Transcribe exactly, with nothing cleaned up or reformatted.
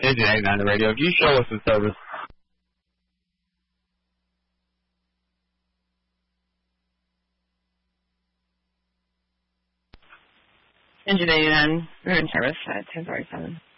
Engine eighty-nine the radio. Can you show us the service? Engine eighty-nine, we're in service at ten forty-seven.